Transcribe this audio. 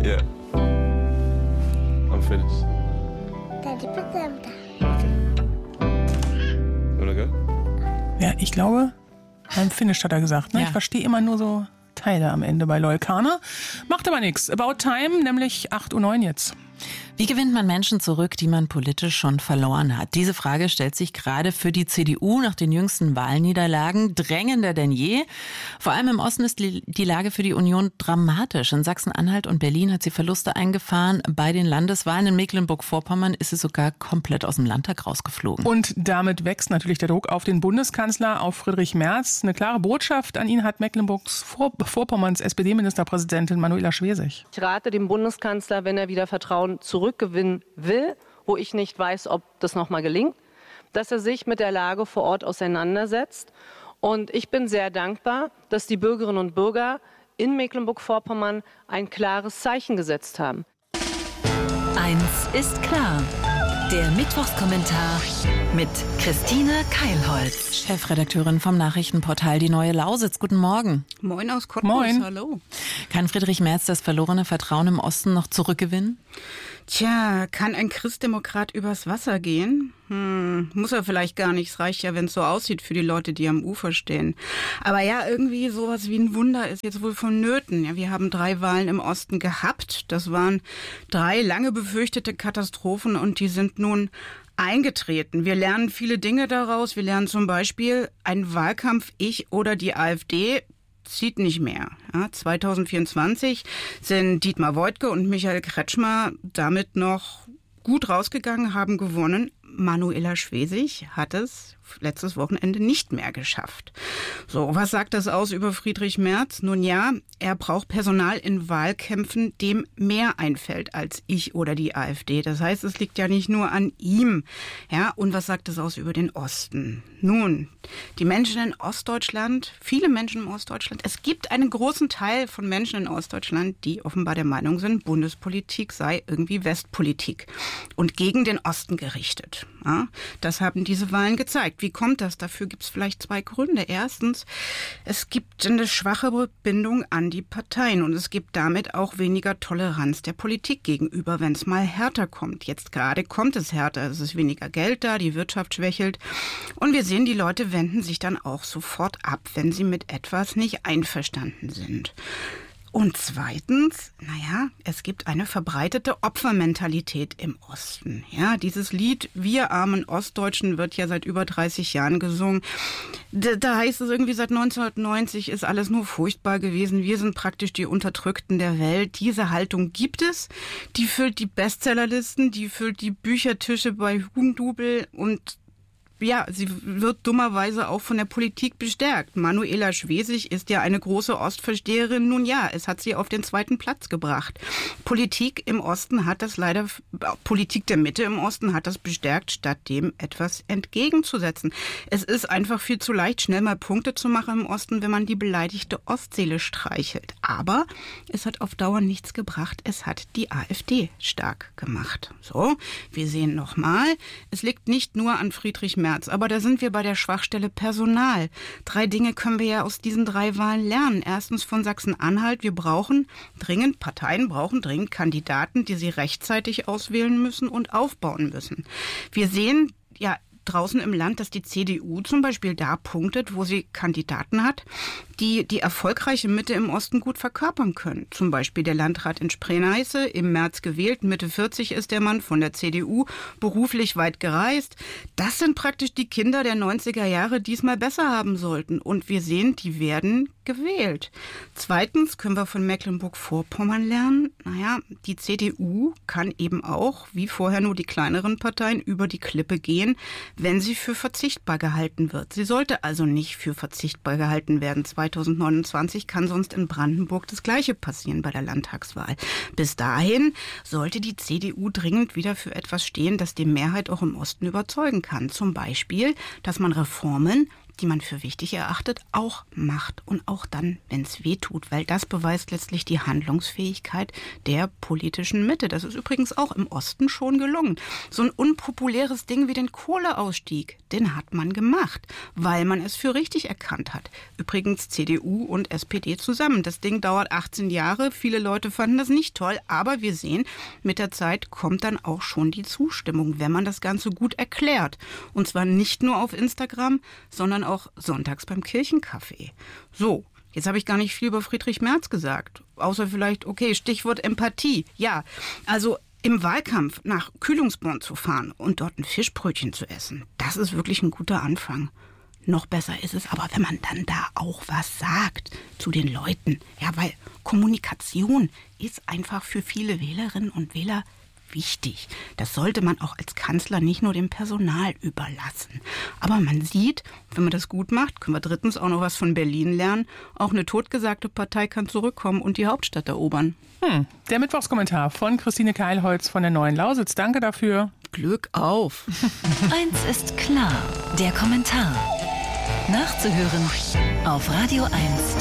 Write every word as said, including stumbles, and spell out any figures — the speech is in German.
Yeah. I'm finished. Daddy, put them down. You wanna go? Ja, ich glaube, I'm finished, hat er gesagt. Ne? Ja. Ich verstehe immer nur so Teile am Ende bei Loyalkana. Macht aber nichts. About time, nämlich acht Uhr neun jetzt. Wie gewinnt man Menschen zurück, die man politisch schon verloren hat? Diese Frage stellt sich gerade für die C D U nach den jüngsten Wahlniederlagen drängender denn je. Vor allem im Osten ist die Lage für die Union dramatisch. In Sachsen-Anhalt und Berlin hat sie Verluste eingefahren. Bei den Landeswahlen in Mecklenburg-Vorpommern ist sie sogar komplett aus dem Landtag rausgeflogen. Und damit wächst natürlich der Druck auf den Bundeskanzler, auf Friedrich Merz. Eine klare Botschaft an ihn hat Mecklenburgs Vorpommerns S P D-Ministerpräsidentin Manuela Schwesig. Ich rate dem Bundeskanzler, wenn er wieder Vertrauen zurückgewinnen will, wo ich nicht weiß, ob das nochmal gelingt, dass er sich mit der Lage vor Ort auseinandersetzt. Und ich bin sehr dankbar, dass die Bürgerinnen und Bürger in Mecklenburg-Vorpommern ein klares Zeichen gesetzt haben. Eins ist klar. Der Mittwochskommentar mit Christine Keilholz. Chefredakteurin vom Nachrichtenportal Die Neue Lausitz. Guten Morgen. Moin aus Cottbus. Moin. Hallo. Kann Friedrich Merz das verlorene Vertrauen im Osten noch zurückgewinnen? Tja, kann ein Christdemokrat übers Wasser gehen? Hm, muss er vielleicht gar nicht. Es reicht ja, wenn es so aussieht für die Leute, die am Ufer stehen. Aber ja, irgendwie sowas wie ein Wunder ist jetzt wohl vonnöten. Ja, wir haben drei Wahlen im Osten gehabt. Das waren drei lange befürchtete Katastrophen und die sind nun eingetreten. Wir lernen viele Dinge daraus. Wir lernen zum Beispiel, ein Wahlkampf, ich oder die AfD, zieht nicht mehr. Ja, zwanzig vierundzwanzig sind Dietmar Woidke und Michael Kretschmer damit noch gut rausgegangen, haben gewonnen. Manuela Schwesig hat es letztes Wochenende nicht mehr geschafft. So, was sagt das aus über Friedrich Merz? Nun ja, er braucht Personal in Wahlkämpfen, dem mehr einfällt als ich oder die AfD. Das heißt, es liegt ja nicht nur an ihm. Ja, und was sagt das aus über den Osten? Nun, die Menschen in Ostdeutschland, viele Menschen in Ostdeutschland, es gibt einen großen Teil von Menschen in Ostdeutschland, die offenbar der Meinung sind, Bundespolitik sei irgendwie Westpolitik und gegen den Osten gerichtet. Ja, das haben diese Wahlen gezeigt. Wie kommt das? Dafür gibt es vielleicht zwei Gründe. Erstens, es gibt eine schwache Bindung an die Parteien und es gibt damit auch weniger Toleranz der Politik gegenüber, wenn es mal härter kommt. Jetzt gerade kommt es härter, es ist weniger Geld da, die Wirtschaft schwächelt und wir sehen, die Leute wenden sich dann auch sofort ab, wenn sie mit etwas nicht einverstanden sind. Und zweitens, naja, es gibt eine verbreitete Opfermentalität im Osten. Ja, dieses Lied Wir armen Ostdeutschen wird ja seit über dreißig Jahren gesungen. Da, da heißt es irgendwie, seit neunzehnhundertneunzig ist alles nur furchtbar gewesen. Wir sind praktisch die Unterdrückten der Welt. Diese Haltung gibt es. Die füllt die Bestsellerlisten, die füllt die Büchertische bei Hugendubel und ja, sie wird dummerweise auch von der Politik bestärkt. Manuela Schwesig ist ja eine große Ostversteherin. Nun ja, es hat sie auf den zweiten Platz gebracht. Politik im Osten hat das leider, Politik der Mitte im Osten hat das bestärkt, statt dem etwas entgegenzusetzen. Es ist einfach viel zu leicht, schnell mal Punkte zu machen im Osten, wenn man die beleidigte Ostseele streichelt. Aber es hat auf Dauer nichts gebracht. Es hat die AfD stark gemacht. So, wir sehen nochmal, es liegt nicht nur an Friedrich Merz. Aber da sind wir bei der Schwachstelle Personal. Drei Dinge können wir ja aus diesen drei Wahlen lernen. Erstens von Sachsen-Anhalt. Wir brauchen dringend, Parteien brauchen dringend Kandidaten, die sie rechtzeitig auswählen müssen und aufbauen müssen. Wir sehen ja draußen im Land, dass die C D U zum Beispiel da punktet, wo sie Kandidaten hat, die die erfolgreiche Mitte im Osten gut verkörpern können. Zum Beispiel der Landrat in Spree-Neiße, im März gewählt, Mitte vierzig ist der Mann, von der C D U, beruflich weit gereist. Das sind praktisch die Kinder der neunziger Jahre, die es mal besser haben sollten. Und wir sehen, die werden gewählt. Zweitens können wir von Mecklenburg-Vorpommern lernen, naja, die C D U kann eben auch, wie vorher nur die kleineren Parteien, über die Klippe gehen, wenn sie für verzichtbar gehalten wird. Sie sollte also nicht für verzichtbar gehalten werden. zwanzig neunundzwanzig kann sonst in Brandenburg das Gleiche passieren bei der Landtagswahl. Bis dahin sollte die C D U dringend wieder für etwas stehen, das die Mehrheit auch im Osten überzeugen kann. Zum Beispiel, dass man Reformen die man für wichtig erachtet, auch macht. Und auch dann, wenn es weh tut, weil das beweist letztlich die Handlungsfähigkeit der politischen Mitte. Das ist übrigens auch im Osten schon gelungen. So ein unpopuläres Ding wie den Kohleausstieg, den hat man gemacht, weil man es für richtig erkannt hat. Übrigens C D U und S P D zusammen. Das Ding dauert achtzehn Jahre. Viele Leute fanden das nicht toll, aber wir sehen, mit der Zeit kommt dann auch schon die Zustimmung, wenn man das Ganze gut erklärt. Und zwar nicht nur auf Instagram, sondern auch sonntags beim Kirchenkaffee. So, jetzt habe ich gar nicht viel über Friedrich Merz gesagt. Außer vielleicht, okay, Stichwort Empathie. Ja, also im Wahlkampf nach Kühlungsborn zu fahren und dort ein Fischbrötchen zu essen, das ist wirklich ein guter Anfang. Noch besser ist es aber, wenn man dann da auch was sagt zu den Leuten. Ja, weil Kommunikation ist einfach für viele Wählerinnen und Wähler wichtig. Das sollte man auch als Kanzler nicht nur dem Personal überlassen. Aber man sieht, wenn man das gut macht, können wir drittens auch noch was von Berlin lernen. Auch eine totgesagte Partei kann zurückkommen und die Hauptstadt erobern. Hm. Der Mittwochskommentar von Christine Keilholz von der Neuen Lausitz. Danke dafür. Glück auf. Eins ist klar, der Kommentar. Nachzuhören auf radio eins punkt de.